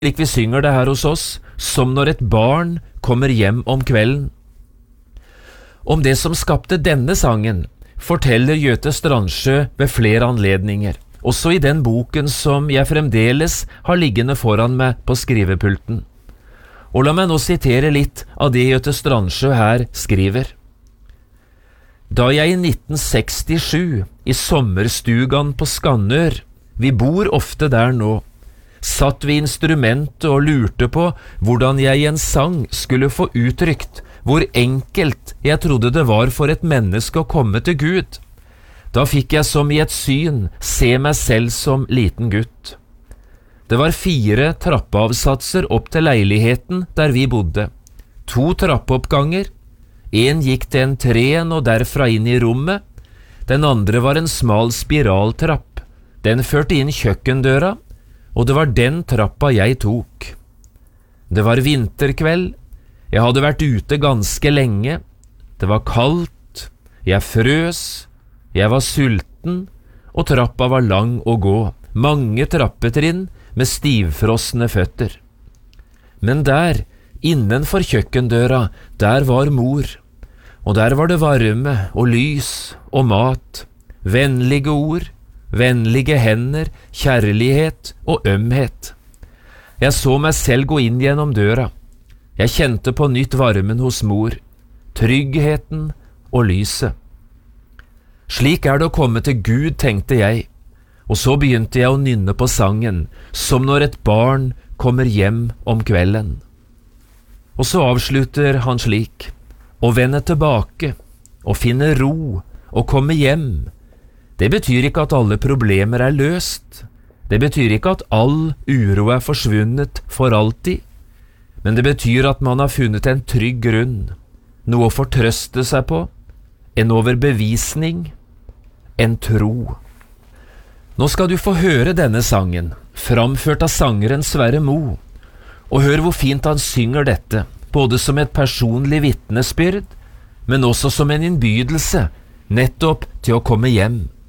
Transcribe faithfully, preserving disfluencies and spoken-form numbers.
slik vi synger det her hos oss, som når et barn kommer hjem om kvelden. Om det som skapte denne sangen, forteller Göte Strandsjø ved flere anledninger, også i den boken som jeg fremdeles har liggende foran meg på skrivepulten. Og la meg nå sitere litt av det Göte Strandsjø her skriver. Da jeg i nitten sekstisju, i sommerstugan på Skannør, vi bor ofte der nå, satt vi instrumentet og lurte på hvordan jeg i en sang skulle få uttrykt hvor enkelt jeg trodde det var for et menneske å komme til Gud. Da fikk jeg som i et syn se meg selv som liten gutt. Det var fire trappeavsatser opp til leiligheten der vi bodde. To trappeoppganger. En gikk til entreen og derfra inn i rommet. Den andre var en smal spiraltrapp. Den førte inn kjøkkendøra, og det var den trappa jeg tok. Det var vinterkveld. Jeg hadde vært ute ganske lenge. Det var kaldt. Jeg frøs. Jeg var sulten, og trappa var lang å gå. Mange trappetrinn med stivfrosne føtter. Men der, innenfor kjøkkendøra, der var mor. Og der var det varme og lys og mat. Vennlige ord, vennlige hender, kjærlighet og ømhet. Jeg så meg selv gå inn gjennom døra. Jeg kjente på nytt varmen hos mor, tryggheten og lyset. Slik er det å komme til Gud, tenkte jeg, og så begynte jeg å nynne på sangen, som når et barn kommer hjem om kvelden. Og så avslutter han slik: å vende tilbake, å finne ro, å komme hjem. Det betyr ikke at alle problemer er løst. Det betyr ikke at all uro er forsvunnet for alltid. Men det betyr at man har funnet en trygg grunn, noe å fortrøste seg på, en overbevisning, en tro. Nå skal du få høre denne sangen, framført av sangeren Sverre Mo, og hør hvor fint han synger dette, både som et personlig vitnesbyrd, men også som en innbydelse, nettopp til å komme hjem.